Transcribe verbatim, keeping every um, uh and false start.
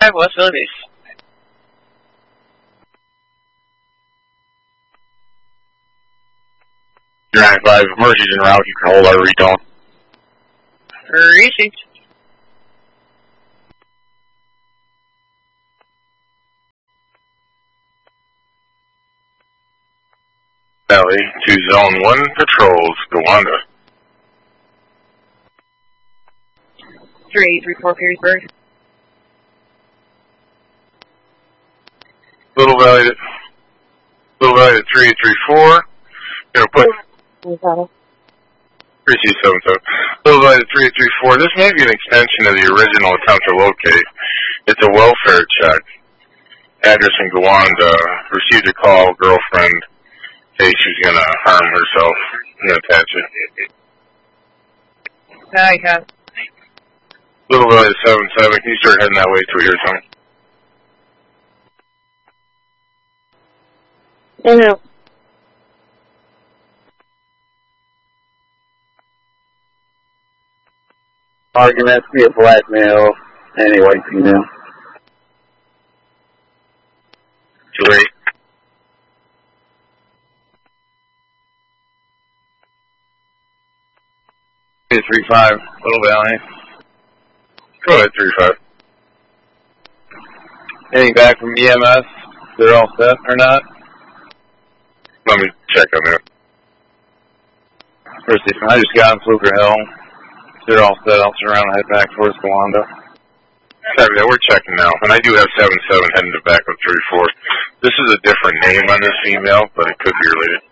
five, West Philly base. nine five, Mercy's en route. You can hold our recon. Received. Valley to Zone one patrols, Gowanda. three eight three four, Perrysburg. Little Valley to, Little Valley to three eight three four. Gonna put three C seven seven. Little Valley to three eight three four. This may be an extension of the original attempt to locate. It's a welfare check. Address in Gowanda. Received a call, girlfriend. Hey, she's gonna harm herself. I'm gonna attach it. I have. Little Valley to seven seven. Can you start heading that way to here, Tony? I know. Arguments via blackmail. Anyway, female. Two eight. three five, Little Valley. Go ahead, three five. Anything back from E M S? They're all set or not? Let me check on that. I just got on Fluker Hill. They're all set. I'll turn around and head back towards Gowanda. Copy that. We're checking now. And I do have seven seven heading to back with three four. This is a different name on this email, but it could be related.